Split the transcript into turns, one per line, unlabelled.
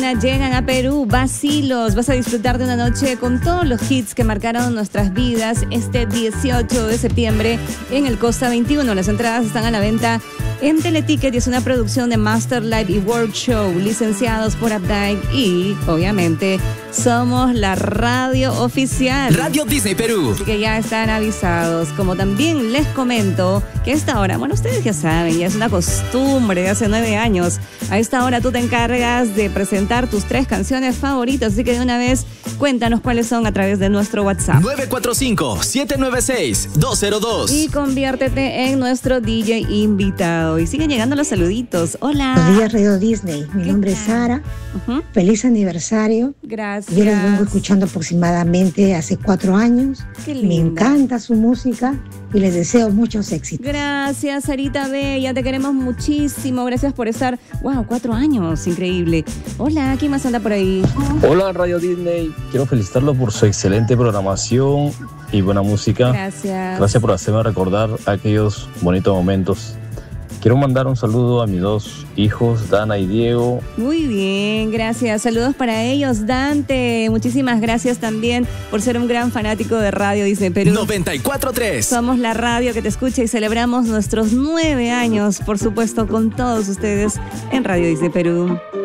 Llegan a Perú, Vacilos. Vas a disfrutar de una noche con todos los hits que marcaron nuestras vidas este 18 de septiembre en el Costa 21. Las entradas están a la venta en Teleticket y es una producción de Master Live y World Show, licenciados por Updike y, obviamente, somos la radio oficial.
Radio Disney Perú.
Así que ya están avisados. Como también les comento que a esta hora, bueno, ustedes ya saben, ya es una costumbre de hace 9 años. A esta hora tú te encargas de presentar tus 3 canciones favoritas. Así que de una vez, cuéntanos cuáles son a través de nuestro WhatsApp.
945-796-202.
Y conviértete en nuestro DJ invitado. Y siguen llegando los saluditos. Hola.
Buenos días, Radio Disney. Mi nombre es Sara. Feliz aniversario.
Gracias.
Yo les vengo escuchando aproximadamente hace 4 años.
Qué linda.
Me encanta su música y les deseo muchos éxitos.
Gracias, Sarita Bella. Te queremos muchísimo. Gracias por estar. Wow, 4 años. Increíble. Hola, ¿quién más anda por ahí?
Hola, Radio Disney. Quiero felicitarlos por su excelente programación y buena música.
Gracias.
Gracias por hacerme recordar aquellos bonitos momentos. Quiero mandar un saludo a mis 2 hijos, Dana y Diego.
Muy bien, gracias. Saludos para ellos, Dante. Muchísimas gracias también por ser un gran fanático de Radio Disney Perú.
94.3.
Somos la radio que te escucha y celebramos nuestros 9 años, por supuesto, con todos ustedes en Radio Disney Perú.